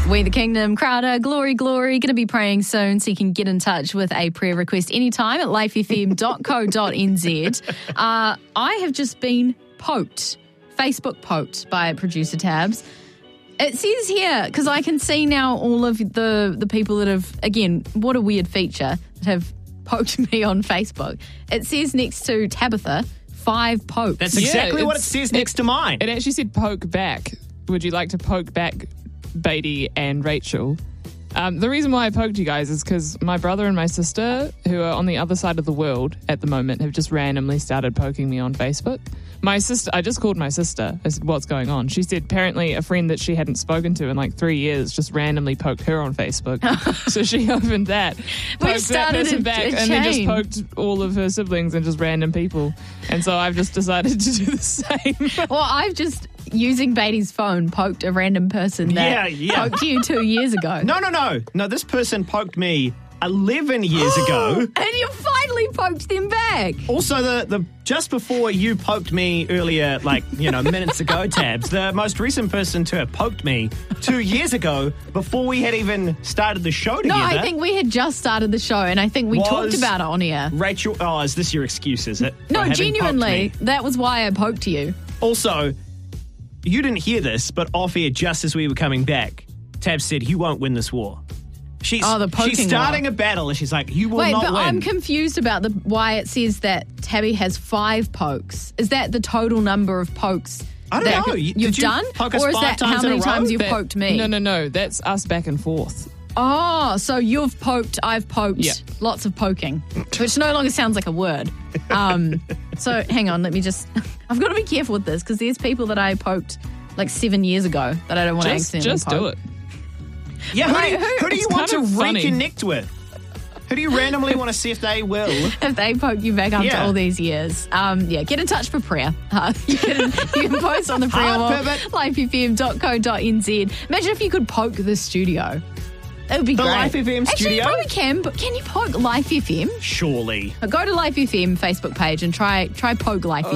We the Kingdom, Crowder, Glory, Glory. Going to be praying soon, so you can get in touch with a prayer request anytime at lifefm.co.nz. I have just been poked, Facebook poked by producer Tabs. It says here, because I can see now all of the people that have, again, what a weird feature, that have poked me on Facebook. It says next to Tabitha, 5 pokes. That's exactly what it says next to mine. It actually said poke back. Would you like to poke back Beatty and Rachel? The reason why I poked you guys is because my brother and my sister, who are on the other side of the world at the moment, have just randomly started poking me on Facebook. My sister, I just called my sister. I said, what's going on? She said apparently a friend that she hadn't spoken to in like 3 years just randomly poked her on Facebook. So she opened that, poked that person back, and then just poked all of her siblings and just random people. And so I've just decided to do the same. Well, I've just, using Beatty's phone, poked a random person that poked you 2 years ago. No, this person poked me 11 years ago. And you finally poked them back. Also, the just before you poked me earlier, minutes ago, Tabs, the most recent person to have poked me 2 years ago before we had even started the show together. No, I think we had just started the show, and I think we talked about it on air. Rachel, is this your excuse, is it? No, genuinely, that was why I poked you. Also, you didn't hear this, but off air, just as we were coming back, Tabs said, "You won't win this war." She's starting a battle, and she's like, "You will not win." Wait, but I'm confused about why it says that Tabby has 5 pokes. Is that the total number of pokes I don't know. You've done? Poke us or is 5 that times how many in a row? times you've poked me? No. That's us back and forth. Oh, so you've poked, I've poked. Yeah. Lots of poking, which no longer sounds like a word. So hang on, let me just... I've got to be careful with this because there's people that I poked like 7 years ago that I don't want to accidentally Just poke. do it. Yeah, who do you want to funny. reconnect with? Who do you randomly want to see if they will? If they poke you back after all these years. Get in touch for prayer. You can post on the prayer wall, lifefm.co.nz. Imagine if you could poke the studio. That would be great. The Life FM studio? Actually, you probably can, but can you poke Life FM? Surely. Go to Life FM Facebook page and try poke Life FM.